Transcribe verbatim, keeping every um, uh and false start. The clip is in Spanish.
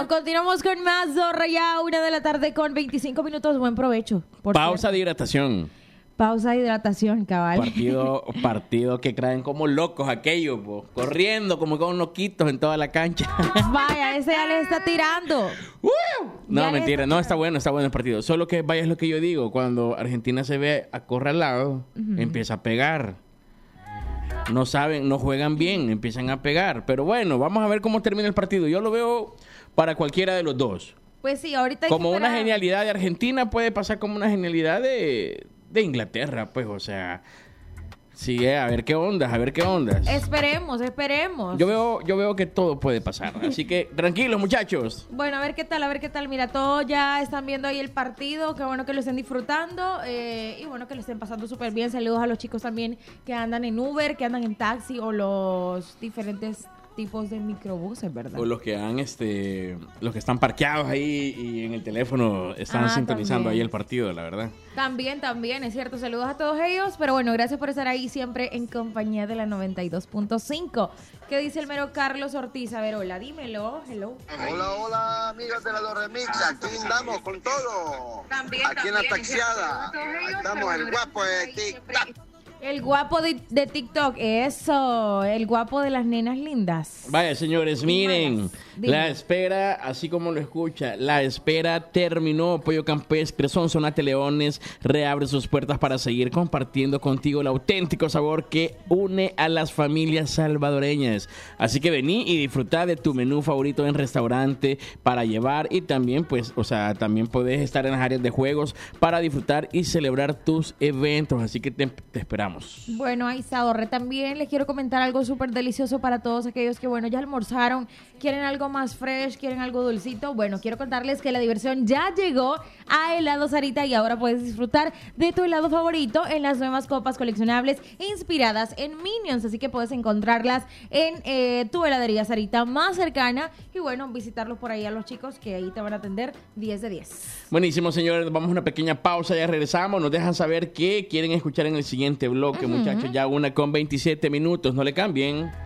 Bueno, continuamos con más Zorra ya, una de la tarde con veinticinco minutos. Buen provecho. Por Pausa cierto. de hidratación. Pausa de hidratación, cabal. Partido, partido que traen como locos aquellos, po, corriendo como con loquitos en toda la cancha. Vaya, ese ya le está tirando. ¡Uh! No, Ya le mentira, está no, está bueno, está bueno el partido. Solo que vaya es lo que yo digo, cuando Argentina se ve acorralado, uh-huh. empieza a pegar. No saben, no juegan bien, empiezan a pegar. Pero bueno, vamos a ver cómo termina el partido. Yo lo veo para cualquiera de los dos. Pues sí, ahorita hay como que una esperar. genialidad de Argentina puede pasar como una genialidad de, de Inglaterra, pues, o sea, sí, eh, a ver qué ondas, a ver qué ondas. Esperemos, esperemos. Yo veo, yo veo que todo puede pasar, así que tranquilos, muchachos. Bueno, a ver qué tal, a ver qué tal. Mira, todos ya están viendo ahí el partido. Qué bueno que lo estén disfrutando eh, y bueno que lo estén pasando súper bien. Saludos a los chicos también que andan en Uber, que andan en taxi o los diferentes tipos de microbuses, ¿verdad? O los que han, este, los que están parqueados ahí y en el teléfono están Ah, sintonizando también. ahí el partido, la verdad. También, también, es cierto. Saludos a todos ellos. Pero bueno, gracias por estar ahí siempre en compañía de la noventa y dos punto cinco. ¿Qué dice el mero Carlos Ortiz? A ver, hola, dímelo. Hello. Hola, hola, amigos de la dos Remix. Aquí andamos con todo. También, Aquí en la también, taxiada. Ahí estamos, el guapo de TikTok. El guapo de, de TikTok, eso, el guapo de las nenas lindas. Vaya, señores, miren, Dime. la espera, así como lo escucha, la espera terminó. Pollo Campestre, Sonsonate Leones reabre sus puertas para seguir compartiendo contigo el auténtico sabor que une a las familias salvadoreñas. Así que vení y disfruta de tu menú favorito en restaurante para llevar y también, pues, o sea, también podés estar en las áreas de juegos para disfrutar y celebrar tus eventos. Así que te, te esperamos. Bueno, ahí está, Dorre. También les quiero comentar algo súper delicioso para todos aquellos que, bueno, ya almorzaron, quieren algo más fresh, quieren algo dulcito. Bueno, quiero contarles que la diversión ya llegó a Helado Sarita y ahora puedes disfrutar de tu helado favorito en las nuevas copas coleccionables inspiradas en Minions. Así que puedes encontrarlas en eh, tu heladería Sarita más cercana y, bueno, visitarlos por ahí a los chicos que ahí te van a atender diez de diez. Buenísimo, señores. Vamos a una pequeña pausa, ya regresamos. Nos dejan saber qué quieren escuchar en el siguiente bloque, uh-huh. muchachos. Ya una con veintisiete minutos. No le cambien.